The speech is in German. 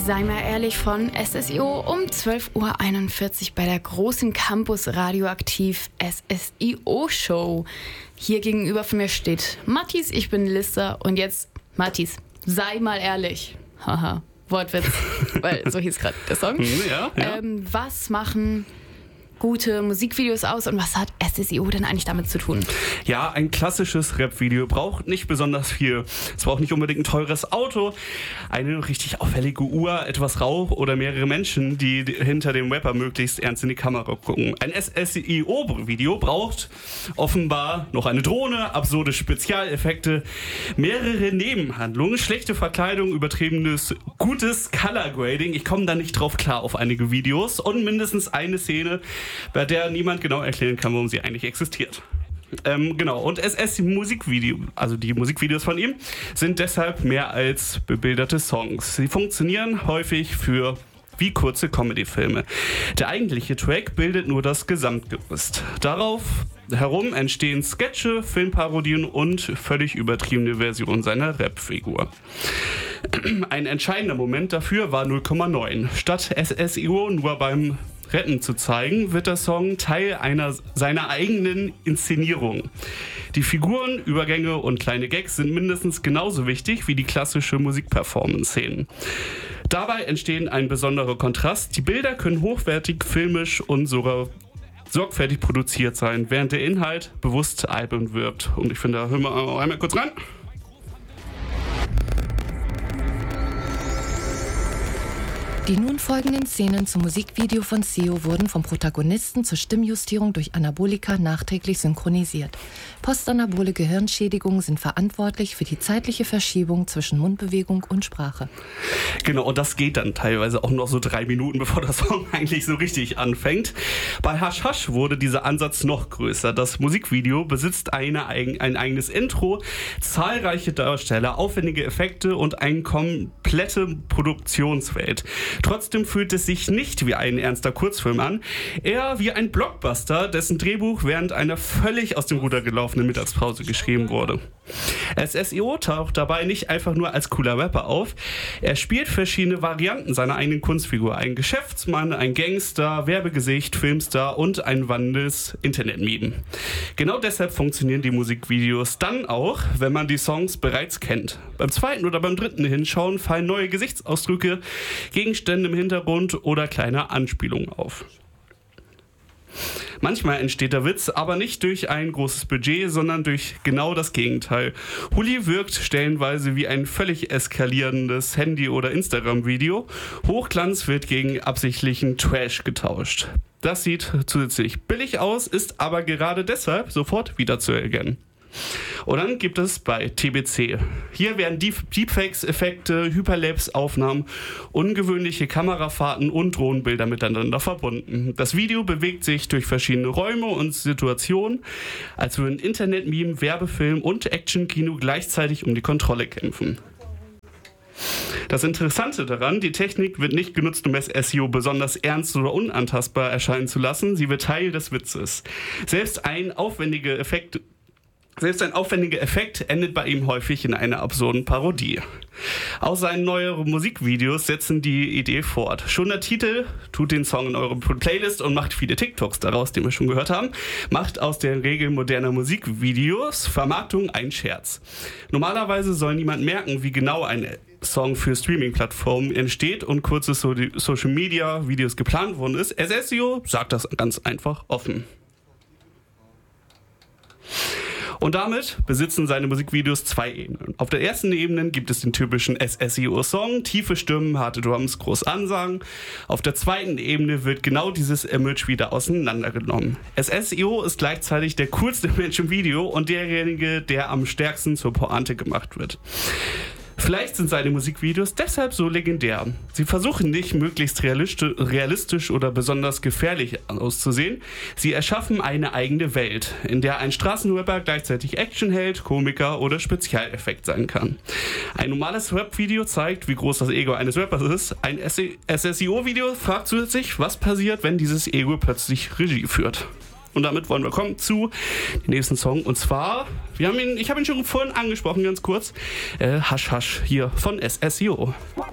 Sei mal ehrlich von SSIO um 12.41 Uhr bei der großen Campus Radioaktiv SSIO-Show. Hier gegenüber von mir steht Mathis, ich bin Lissa und jetzt, Mathis, sei mal ehrlich. Haha, Wortwitz, weil so hieß gerade der Song. Ja. Was machen gute Musikvideos aus und was hat SSIO denn eigentlich damit zu tun? Ja, ein klassisches Rap-Video braucht nicht besonders viel. Es braucht nicht unbedingt ein teures Auto, eine richtig auffällige Uhr, etwas Rauch oder mehrere Menschen, die hinter dem Rapper möglichst ernst in die Kamera gucken. Ein SSIO-Video braucht offenbar noch eine Drohne, absurde Spezialeffekte, mehrere Nebenhandlungen, schlechte Verkleidung, übertriebenes, gutes Color-Grading. Ich komme da nicht drauf klar auf einige Videos und mindestens eine Szene, bei der niemand genau erklären kann, warum sie eigentlich existiert. Und Musikvideo, also die Musikvideos von ihm, sind deshalb mehr als bebilderte Songs. Sie funktionieren häufig wie kurze Comedy-Filme. Der eigentliche Track bildet nur das Gesamtgerüst. Darauf herum entstehen Sketche, Filmparodien und völlig übertriebene Versionen seiner Rap-Figur. Ein entscheidender Moment dafür war 0,9. Statt SSIO nur beim Retten zu zeigen, wird der Song Teil seiner eigenen Inszenierung. Die Figuren, Übergänge und kleine Gags sind mindestens genauso wichtig wie die klassische Musikperformance-Szenen. Dabei entstehen ein besonderer Kontrast. Die Bilder können hochwertig, filmisch und sogar sorgfältig produziert sein, während der Inhalt bewusst albern wirbt. Und ich finde, da hören wir einmal kurz rein. Die nun folgenden Szenen zum Musikvideo von Seo wurden vom Protagonisten zur Stimmjustierung durch Anabolika nachträglich synchronisiert. Postanabole Gehirnschädigungen sind verantwortlich für die zeitliche Verschiebung zwischen Mundbewegung und Sprache. Genau, und das geht dann teilweise auch noch so 3 Minuten, bevor der Song eigentlich so richtig anfängt. Bei Hasch Hasch wurde dieser Ansatz noch größer. Das Musikvideo besitzt ein eigenes Intro, zahlreiche Darsteller, aufwendige Effekte und eine komplette Produktionswelt. Trotzdem fühlt es sich nicht wie ein ernster Kurzfilm an, eher wie ein Blockbuster, dessen Drehbuch während einer völlig aus dem Ruder gelaufenen Mittagspause geschrieben wurde. SSIO taucht dabei nicht einfach nur als cooler Rapper auf, er spielt verschiedene Varianten seiner eigenen Kunstfigur. Ein Geschäftsmann, ein Gangster, Werbegesicht, Filmstar und ein wandelndes Internet-Meme. Genau deshalb funktionieren die Musikvideos dann auch, wenn man die Songs bereits kennt. Beim zweiten oder beim dritten Hinschauen fallen neue Gesichtsausdrücke, Gegenstände im Hintergrund oder kleine Anspielungen auf. Manchmal entsteht der Witz aber nicht durch ein großes Budget, sondern durch genau das Gegenteil. Hulli wirkt stellenweise wie ein völlig eskalierendes Handy- oder Instagram-Video. Hochglanz wird gegen absichtlichen Trash getauscht. Das sieht zusätzlich billig aus, ist aber gerade deshalb sofort wiederzuerkennen. Und dann gibt es bei TBC. Hier werden Deepfakes-Effekte, Hyperlapse-Aufnahmen, ungewöhnliche Kamerafahrten und Drohnenbilder miteinander verbunden. Das Video bewegt sich durch verschiedene Räume und Situationen, als würden Internet-Meme, Werbefilm und Action-Kino gleichzeitig um die Kontrolle kämpfen. Das Interessante daran, die Technik wird nicht genutzt, um SSIO besonders ernst oder unantastbar erscheinen zu lassen, sie wird Teil des Witzes. Selbst ein aufwendiger Effekt endet bei ihm häufig in einer absurden Parodie. Auch seine neueren Musikvideos setzen die Idee fort. Schon der Titel tut den Song in eure Playlist und macht viele TikToks daraus, die wir schon gehört haben, macht aus der Regel moderner Musikvideos Vermarktung ein Scherz. Normalerweise soll niemand merken, wie genau ein Song für Streaming-Plattformen entsteht und kurze Social-Media-Videos geplant worden ist. SSIO sagt das ganz einfach offen. Und damit besitzen seine Musikvideos 2 Ebenen. Auf der ersten Ebene gibt es den typischen SSIO-Song, tiefe Stimmen, harte Drums, groß Ansagen. Auf der zweiten Ebene wird genau dieses Image wieder auseinandergenommen. SSIO ist gleichzeitig der coolste Mensch im Video und derjenige, der am stärksten zur Pointe gemacht wird. Vielleicht sind seine Musikvideos deshalb so legendär. Sie versuchen nicht, möglichst realistisch oder besonders gefährlich auszusehen. Sie erschaffen eine eigene Welt, in der ein Straßenrapper gleichzeitig Actionheld, Komiker oder Spezialeffekt sein kann. Ein normales Rap-Video zeigt, wie groß das Ego eines Rappers ist. Ein SSIO-Video fragt zusätzlich, was passiert, wenn dieses Ego plötzlich Regie führt. Und damit wollen wir kommen zu dem nächsten Song. Und zwar, ich habe ihn schon vorhin angesprochen, ganz kurz. Hasch Hasch hier von SSIO.